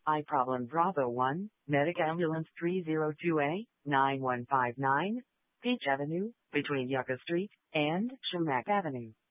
I problem Bravo 1, Medic Ambulance 302A, 9159, Peach Avenue, between Yucca Street and Shumack Avenue.